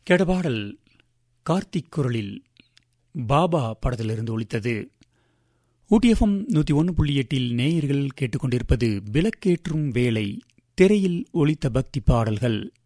கேட்ட பாடல் கார்த்திக் குரலில் பாபா படத்திலிருந்து ஒலித்தது. ஊட்டிஎஃப்எம் 101.8 நேயர்கள் கேட்டுக்கொண்டிருப்பது விளக்கேற்றும் வேளை. திரையில் ஒலித்த பக்தி பாடல்கள்.